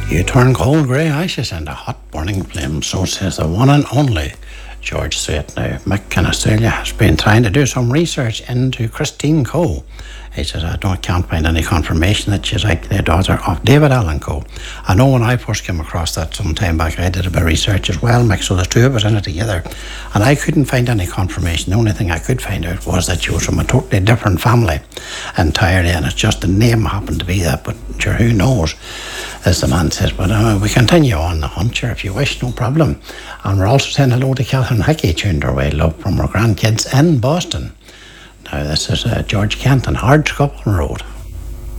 You turn cold grey ashes into hot burning flames, so says the one and only George Strait. Now, Mick in Australia has been trying to do some research into Christine Coe. He says, can't find any confirmation that she's actually a daughter of David Allen Coe. I know when I first came across that some time back, I did a bit of research as well, Mick, so there's two of us in it together. And I couldn't find any confirmation. The only thing I could find out was that she was from a totally different family entirely, and it's just the name happened to be that, but sure, who knows, as the man says. But we continue on the hunt, sure, if you wish, no problem. And we're also saying hello to Catherine Hickey, tuned our way love from our grandkids in Boston. Now, this is George Kent and Hard Scuppling Road.